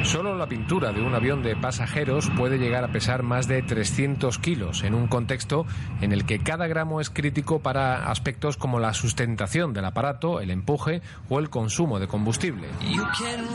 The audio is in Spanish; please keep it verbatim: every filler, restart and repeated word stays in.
Solo la pintura de un avión de pasajeros puede llegar a pesar más de trescientos kilos, en un contexto en el que cada gramo es crítico para aspectos como la sustentación del aparato, el empuje o el consumo de combustible.